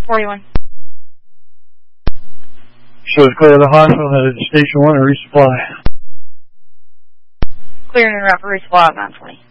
41. So it's clear the hospital headed to Station 1 and resupply. Clear and route for resupply at 920.